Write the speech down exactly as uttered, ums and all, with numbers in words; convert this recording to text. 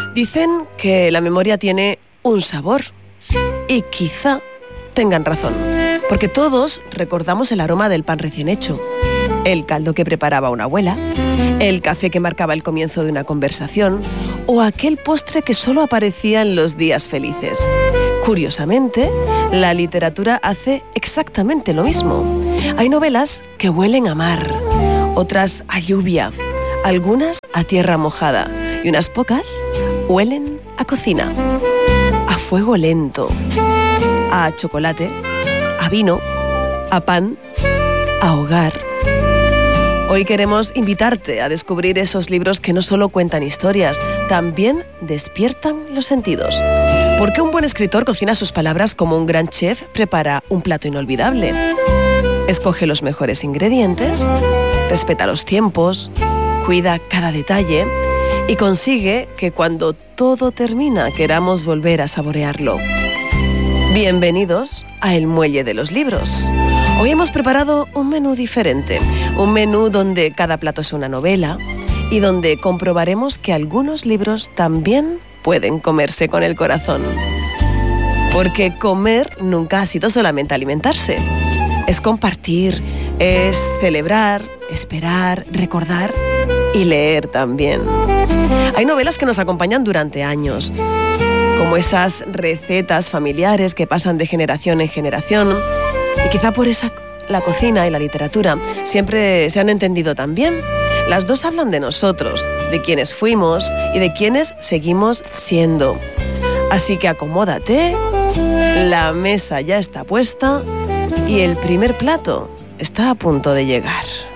Dicen que la memoria tiene un sabor y quizá tengan razón, porque todos recordamos el aroma del pan recién hecho, el caldo que preparaba una abuela, el café que marcaba el comienzo de una conversación o aquel postre que solo aparecía en los días felices. Curiosamente, la literatura hace exactamente lo mismo. Hay novelas que huelen a mar, otras a lluvia, algunas a tierra mojada y unas pocas huelen a cocina, a fuego lento, a chocolate, a vino, a pan, a hogar. Hoy queremos invitarte a descubrir esos libros que no solo cuentan historias, también despiertan los sentidos. Porque un buen escritor cocina sus palabras como un gran chef prepara un plato inolvidable. Escoge los mejores ingredientes, respeta los tiempos, cuida cada detalle y consigue que cuando todo termina queramos volver a saborearlo. Bienvenidos a El Muelle de los Libros. Hoy hemos preparado un menú diferente, un menú donde cada plato es una novela y donde comprobaremos que algunos libros también pueden comerse con el corazón. Porque comer nunca ha sido solamente alimentarse. Es compartir, es celebrar, esperar, recordar y leer también. Hay novelas que nos acompañan durante años, como esas recetas familiares que pasan de generación en generación. Y quizá por eso la cocina y la literatura siempre se han entendido tan bien. Las dos hablan de nosotros, de quienes fuimos y de quienes seguimos siendo. Así que acomódate, la mesa ya está puesta y el primer plato está a punto de llegar.